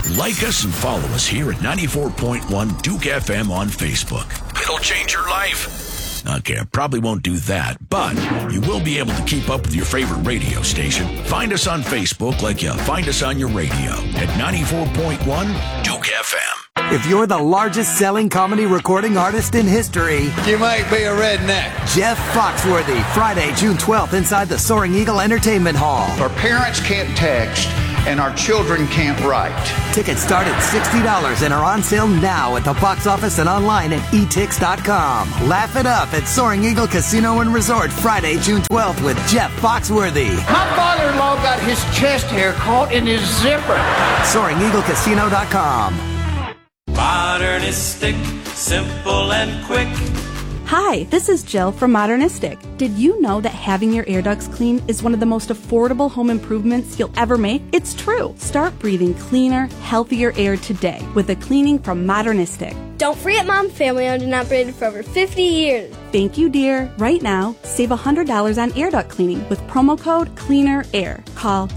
Like us and follow us here at 94.1 Duke FM on Facebook. It'll change your life. Okay, I probably won't do that, but you will be able to keep up with your favorite radio station. Find us on Facebook like you find us on your radio at 94.1 Duke FM. If you're the largest selling comedy recording artist in history, you might be a redneck. Jeff Foxworthy, Friday, June 12th, inside the Soaring Eagle Entertainment Hall. Our parents can't text, and our children can't write. Tickets start at $60 and are on sale now at the box office and online at etix.com. Laugh it up at Soaring Eagle Casino and Resort, Friday, June 12th with Jeff Foxworthy. My father-in-law got his chest hair caught in his zipper. SoaringEagleCasino.com. Modernistic, simple and quick. Hi, this is Jill from Modernistic. Did you know that having your air ducts clean is one of the most affordable home improvements you'll ever make? It's true. Start breathing cleaner, healthier air today with a cleaning from Modernistic. Don't forget Mom Family Owned and Operated for over 50 years. Thank you, dear. Right now, save $100 on air duct cleaning with promo code CLEANERAIR. Call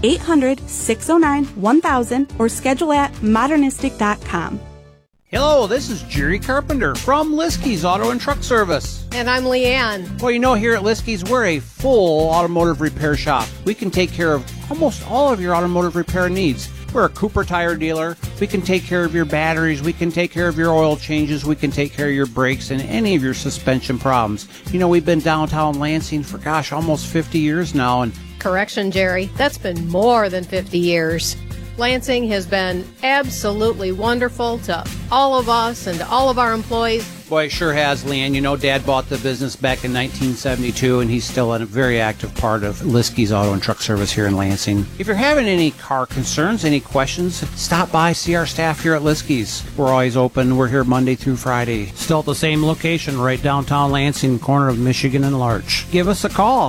800-609-1000 or schedule at modernistic.com. Hello, this is Jerry Carpenter from Liskey's Auto and Truck Service. And I'm Leanne. Well, you know, here at Liskey's, we're a full automotive repair shop. We can take care of almost all of your automotive repair needs. We're a Cooper tire dealer. We can take care of your batteries. We can take care of your oil changes. We can take care of your brakes and any of your suspension problems. You know, we've been downtown Lansing for, almost 50 years now. And correction, Jerry, that's been more than 50 years. Lansing has been absolutely wonderful to all of us and to all of our employees. Boy, it sure has, Leanne. You know, Dad bought the business back in 1972, and he's still a very active part of Liskey's Auto and Truck Service here in Lansing. If you're having any car concerns, any questions, stop by, see our staff here at Liskey's. We're always open. We're here Monday through Friday. Still at the same location, right downtown Lansing, corner of Michigan and Larch. Give us a call,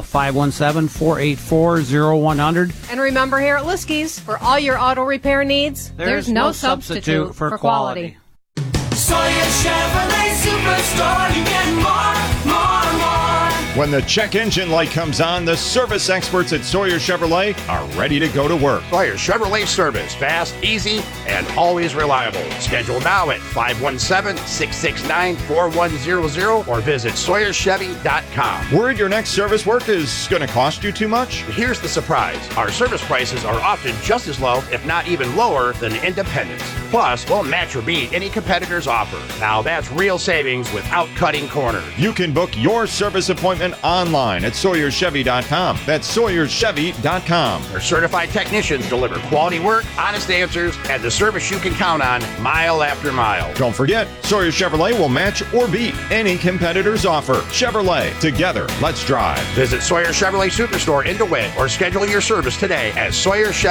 517-484-0100. And remember, here at Liskey's, for all your auto repair needs, there's no substitute for quality. Sawyer Chevrolet Superstore, you get more. When the check engine light comes on, the service experts at Sawyer Chevrolet are ready to go to work. Sawyer Chevrolet service, fast, easy, and always reliable. Schedule now at 517-669-4100 or visit SawyerChevy.com. Worried your next service work is going to cost you too much? Here's the surprise. Our service prices are often just as low, if not even lower, than independents. Plus, we'll match or beat any competitor's offer. Now that's real savings without cutting corners. You can book your service appointment online at SawyerChevy.com. That's SawyerChevy.com. Our certified technicians deliver quality work, honest answers, and the service you can count on mile after mile. Don't forget, Sawyer Chevrolet will match or beat any competitor's offer. Chevrolet, together, let's drive. Visit Sawyer Chevrolet Superstore in DeWitt or schedule your service today at SawyerChevy.com.